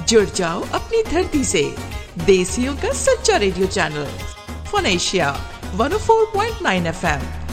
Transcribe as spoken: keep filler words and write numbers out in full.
जुड़ जाओ अपनी धरती से। देसियों का सच्चा radio channel fun Asia one O four point nine F M.